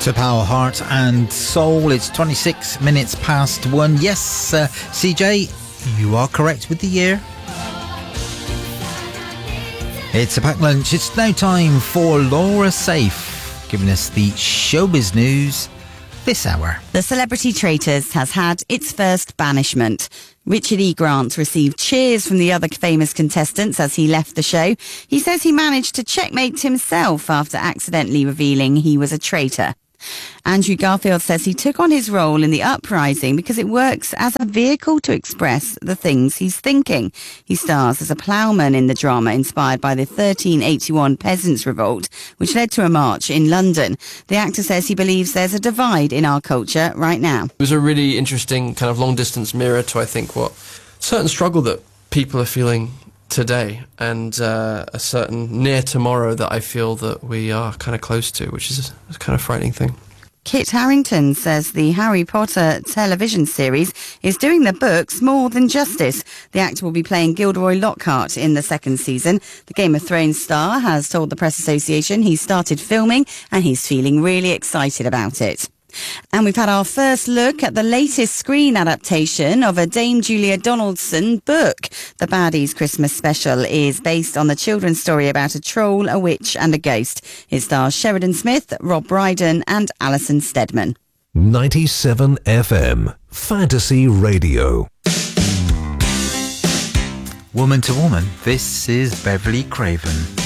To Power, Heart and Soul. It's 26 minutes past 1. Yes, CJ, you are correct with the year. It's a packed lunch. It's now time for Laura Safe, giving us the showbiz news this hour. The Celebrity Traitors has had its first banishment. Richard E. Grant received cheers from the other famous contestants as he left the show. He says he managed to checkmate himself after accidentally revealing he was a traitor. Andrew Garfield says he took on his role in The Uprising because it works as a vehicle to express the things he's thinking. He stars as a ploughman in the drama inspired by the 1381 Peasants' Revolt, which led to a march in London. The actor says he believes there's a divide in our culture right now. It was a really interesting kind of long-distance mirror to, I think, what certain struggle that people are feeling today, and a certain near tomorrow that I feel that we are kind of close to, which is a kind of frightening thing. Kit Harington says the Harry Potter television series is doing the books more than justice. The actor will be playing Gilderoy Lockhart in the second season. The Game of Thrones star has told the Press Association he's started filming and he's feeling really excited about it. And we've had our first look at the latest screen adaptation of a Dame Julia Donaldson book. The Baddies Christmas special is based on the children's story about a troll, a witch and a ghost. It stars Sheridan Smith, Rob Brydon and Alison Steadman. 97 FM Fantasy Radio. Woman to woman, this is Beverly Craven.